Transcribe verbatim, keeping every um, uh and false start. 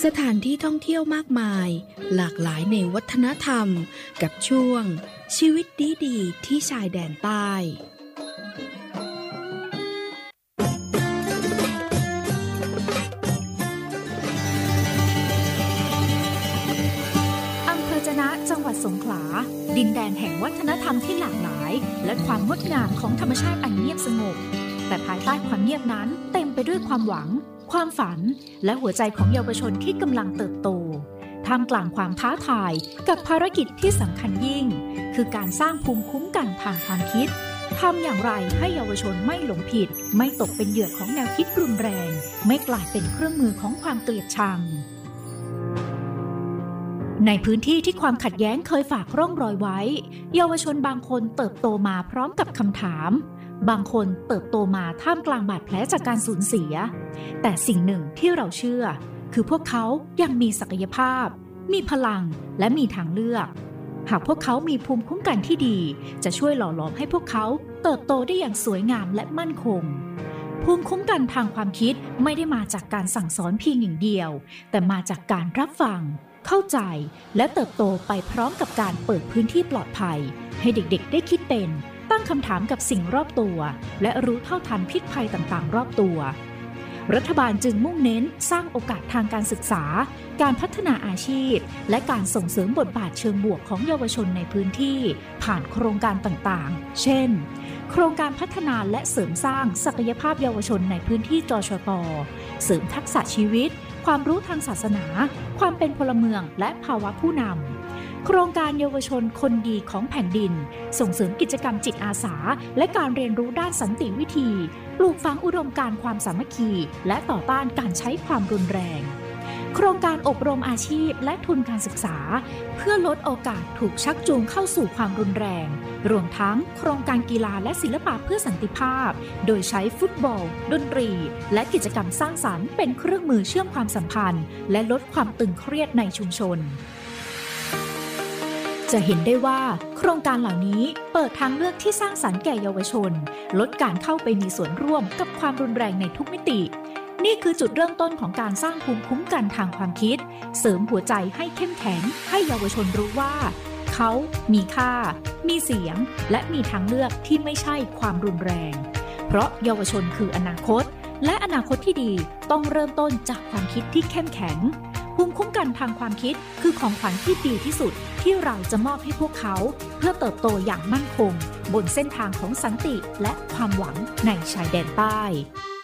สถานที่ท่องเที่ยวมากมายหลากหลายในวัฒนธรรมกับช่วงชีวิตดีๆที่ชายแดนใต้อำเภอจะนะจังหวัดสงขลาดินแดนแห่งวัฒนธรรมที่หลากหลายและความงดงามของธรรมชาติอันเงียบสงบแต่ภายใต้ความเงียบนั้นเต็มไปด้วยความหวังความฝันและหัวใจของเยาวชนที่กำลังเติบโตท่ามกลางความท้าทายกับภารกิจที่สำคัญยิ่งคือการสร้างภูมิคุ้มกันทางความคิดทำอย่างไรให้เยาวชนไม่หลงผิดไม่ตกเป็นเหยื่อของแนวคิดรุนแรงไม่กลายเป็นเครื่องมือของความเกลียดชังในพื้นที่ที่ความขัดแย้งเคยฝากร่องรอยไว้เยาวชนบางคนเติบโตมาพร้อมกับคำถามบางคนเติบโตมาท่ามกลางบาดแผลจากการสูญเสียแต่สิ่งหนึ่งที่เราเชื่อคือพวกเขายังมีศักยภาพมีพลังและมีทางเลือกหากพวกเขามีภูมิคุ้มกันที่ดีจะช่วยหล่อหลอมให้พวกเขาเติบโตได้อย่างสวยงามและมั่นคงภูมิคุ้มกันทางความคิดไม่ได้มาจากการสั่งสอนเพียงอย่างเดียวแต่มาจากการรับฟังเข้าใจและเติบโตไปพร้อมกับการเปิดพื้นที่ปลอดภัยให้เด็กๆได้คิดเป็นตั้งคำถามกับสิ่งรอบตัวและรู้เท่าทันพิษภัยต่างๆรอบตัวรัฐบาลจึงมุ่งเน้นสร้างโอกาสทางการศึกษาการพัฒนาอาชีพและการส่งเสริมบทบาทเชิงบวกของเยาวชนในพื้นที่ผ่านโครงการต่างๆเช่นโครงการพัฒนาและเสริมสร้างศักยภาพเยาวชนในพื้นที่จชต.เสริมทักษะชีวิตความรู้ทางศาสนาความเป็นพลเมืองและภาวะผู้นำโครงการเยาวชนคนดีของแผ่นดินส่งเสริมกิจกรรมจิตอาสาและการเรียนรู้ด้านสันติวิธีปลูกฝังอุดมการณ์ความสามัคคีและต่อต้านการใช้ความรุนแรงโครงการอบรมอาชีพและทุนการศึกษาเพื่อลดโอกาสถูกชักจูงเข้าสู่ความรุนแรงรวมทั้งโครงการกีฬาและศิลปะเพื่อสันติภาพโดยใช้ฟุตบอลดนตรีและกิจกรรมสร้างสรรค์เป็นเครื่องมือเชื่อมความสัมพันธ์และลดความตึงเครียดในชุมชนจะเห็นได้ว่าโครงการเหล่านี้เปิดทางเลือกที่สร้างสรรค์แก่เยาวชนลดการเข้าไปมีส่วนร่วมกับความรุนแรงในทุกมิตินี่คือจุดเริ่มต้นของการสร้างภูมิคุ้มกันทางความคิดเสริมหัวใจให้เข้มแข็งให้เยาวชนรู้ว่าเขามีค่ามีเสียงและมีทางเลือกที่ไม่ใช่ความรุนแรงเพราะเยาวชนคืออนาคตและอนาคตที่ดีต้องเริ่มต้นจากความคิดที่เข้มแข็งภูมิคุ้มกันทางความคิดคือของขวัญที่ดีที่สุดที่เราจะมอบให้พวกเขาเพื่อเติบโตอย่างมั่นคงบนเส้นทางของสันติและความหวังในชายแดนใต้